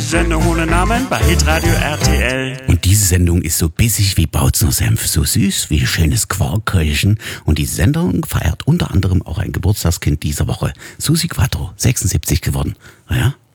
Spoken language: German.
Sendung ohne Namen bei Hitradio RTL. Und diese Sendung ist so bissig wie Bautzner Senf, so süß wie schönes Quarkkäulchen. Und diese Sendung feiert unter anderem auch ein Geburtstagskind dieser Woche. Susi Quattro, 76 geworden. Naja,